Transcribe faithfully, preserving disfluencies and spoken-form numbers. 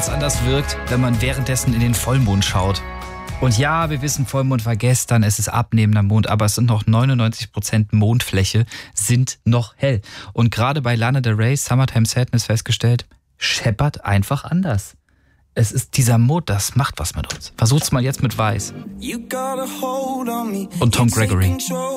ganz anders wirkt, wenn man währenddessen in den Vollmond schaut. Und ja, wir wissen, Vollmond war gestern, es ist abnehmender Mond, aber es sind noch neunundneunzig Prozent Mondfläche, sind noch hell. Und gerade bei Lana Del Rey, Summertime Sadness, festgestellt, scheppert einfach anders. Es ist dieser Mond, das macht was mit uns. Versucht's mal jetzt mit Weiß. Und Tom Gregory.